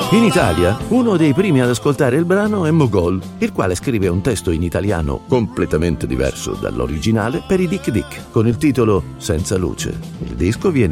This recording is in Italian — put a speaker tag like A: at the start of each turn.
A: In Italia, uno dei primi ad ascoltare il brano è Mogol, il quale scrive un testo in italiano completamente diverso dall'originale per i Dick Dick, con il titolo Senza luce. Il disco viene